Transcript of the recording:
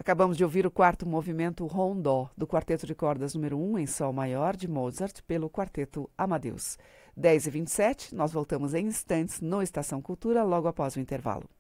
Acabamos de ouvir o quarto movimento Rondó, do Quarteto de Cordas número 1 em Sol Maior, de Mozart, pelo Quarteto Amadeus. 10h27, nós voltamos em instantes no Estação Cultura, logo após o intervalo.